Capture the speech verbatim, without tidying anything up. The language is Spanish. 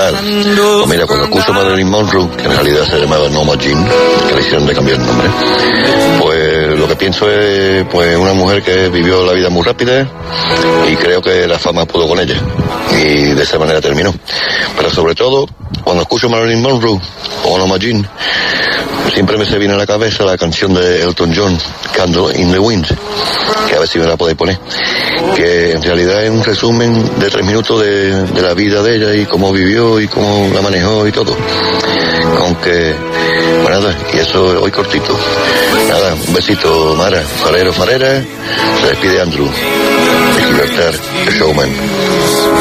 tal. Pues mira, cuando escucho Marilyn Monroe, que en realidad se llamaba Norma Jean, que le hicieron de cambiar el nombre, pues lo que pienso es pues una mujer que vivió la vida muy rápida y creo que la fama pudo con ella y de esa manera terminó. Pero sobre todo, cuando escucho Marilyn Monroe o Norma Jean, siempre me se viene a la cabeza la canción de Elton John, Candle in the Wind, que a ver si me la podéis poner, que en realidad es un resumen de tres minutos de, de la vida de ella y cómo vivió y cómo la manejó y todo. Aunque, bueno, nada, y eso hoy cortito. Nada, un besito, Mara, farero, farera, se despide Andrew, de Gibraltar, The Showman.